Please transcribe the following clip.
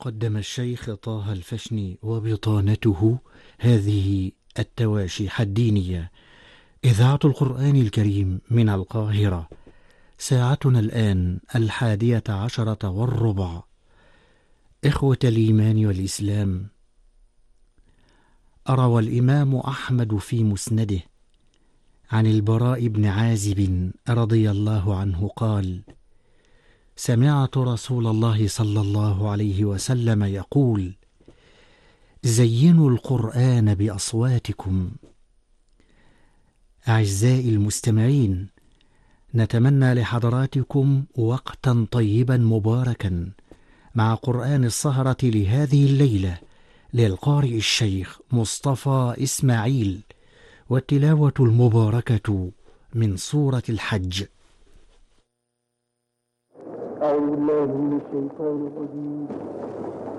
قدم الشيخ طه الفشني وبطانته هذه التواشيح الدينية. إذاعة القرآن الكريم من القاهرة. ساعتنا الآن 11:10. إخوة الإيمان والإسلام، روى الإمام أحمد في مسنده عن البراء بن عازب رضي الله عنه قال: سمعت رسول الله صلى الله عليه وسلم يقول: زينوا القرآن بأصواتكم. أعزائي المستمعين، نتمنى لحضراتكم وقتا طيبا مباركا مع قرآن السهرة لهذه الليلة للقارئ الشيخ مصطفى إسماعيل، والتلاوة المباركة من سورة الحج. أعوذ بالله من الشيطان الرجيم.